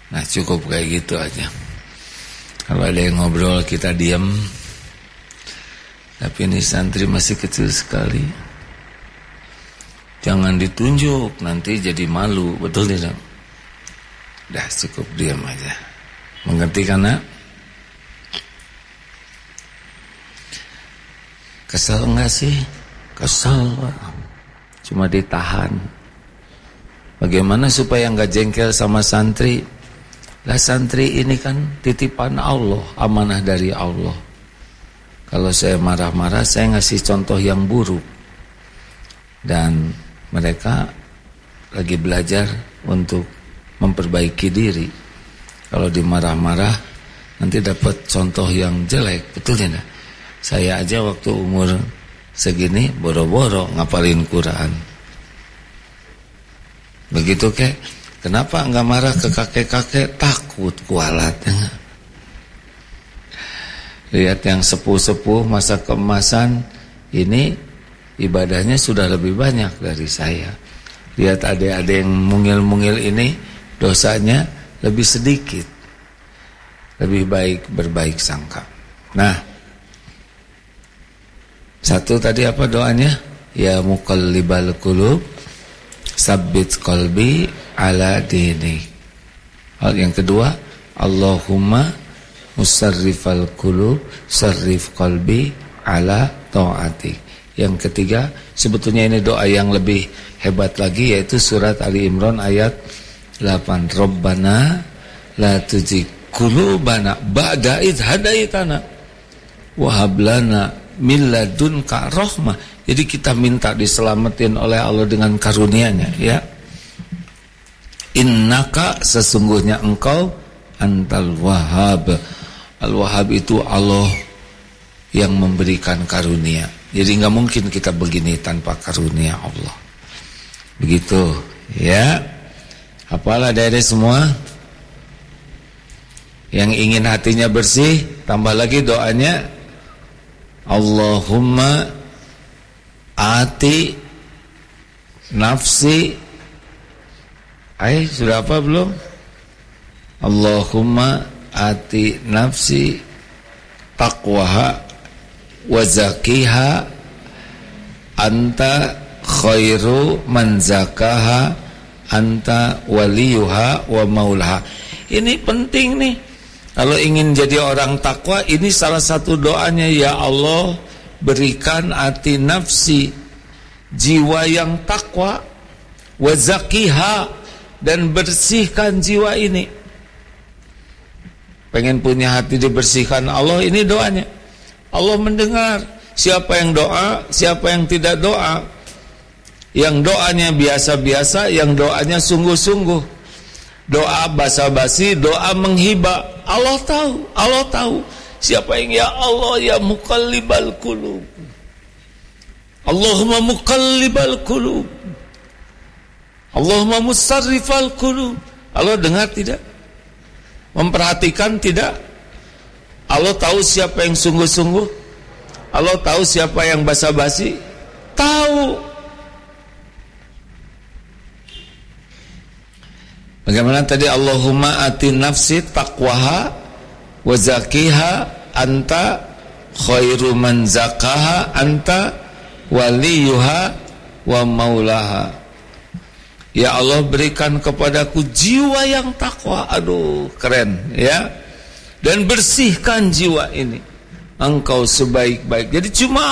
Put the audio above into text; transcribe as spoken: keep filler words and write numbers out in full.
Nah cukup kayak gitu aja. Kalau ada yang ngobrol kita diam. Tapi ini santri masih kecil sekali. Jangan ditunjuk, nanti jadi malu. Betul tidak? Dah cukup diam aja. Mengerti kan nak? Kesel enggak sih? Kesel. Cuma ditahan. Bagaimana supaya enggak jengkel sama santri? Lah santri ini kan titipan Allah, amanah dari Allah. Kalau saya marah-marah, saya ngasih contoh yang buruk. Dan mereka lagi belajar untuk memperbaiki diri. Kalau dimarah-marah, nanti dapat contoh yang jelek. Betul tidak? Saya aja waktu umur segini, boro-boro ngapalin Quran. Begitu kek. Kenapa enggak marah ke kakek-kakek? Takut kualat. Lihat yang sepuh-sepuh masa keemasan ini ibadahnya sudah lebih banyak dari saya. Lihat adik-adik yang mungil-mungil ini dosanya lebih sedikit. Lebih baik berbaik sangka. Nah, satu tadi apa doanya? Ya muqallibal qulub, sabbit qalbi ala dini. Hal yang kedua, Allahumma musarrifal qulub, sarrif qalbi ala ta'atik. Yang ketiga, sebetulnya ini doa yang lebih hebat lagi, yaitu surat Ali Imran ayat delapan. Rabbana la tuzigh qulubana ba'da idh hadaitana wa hab lana min ladunka rahmah. Jadi kita minta diselamatin oleh Allah dengan karunia-Nya, ya. Innaka, sesungguhnya engkau, antal wahhab. Al-Wahhab itu Allah yang memberikan karunia. Jadi enggak mungkin kita begini tanpa karunia Allah. Begitu, ya. Apalah dari semua yang ingin hatinya bersih, tambah lagi doanya, Allahumma ati nafsi. Ay, sudah apa belum? Allahumma ati nafsi taqwaha wa zakiha anta khairu man zakaha anta waliyuha wa maulaha. Ini penting nih. Kalau ingin jadi orang takwa, ini salah satu doanya, ya Allah berikan hati nafsi, jiwa yang takwa, wa zakiha, dan bersihkan jiwa ini. Pengen punya hati dibersihkan Allah, ini doanya. Allah mendengar siapa yang doa, siapa yang tidak doa. Yang doanya biasa-biasa, yang doanya sungguh-sungguh. Doa basa-basi, doa menghibah. Allah tahu, Allah tahu siapa yang ya Allah ya muqallibal qulub. Allahumma muqallibal qulub. Allahumma musarrifal qulub. Allah dengar tidak? Memperhatikan tidak? Allah tahu siapa yang sungguh-sungguh? Allah tahu siapa yang basa-basi? Tahu. Bagaimana tadi? Allahumma ati nafsi taqwaha wa zakiha anta khairu man zakaha anta waliyuha wa maulaha. Ya Allah berikan kepadaku jiwa yang takwa. Aduh keren ya. Dan bersihkan jiwa ini. Engkau sebaik-baik. Jadi cuma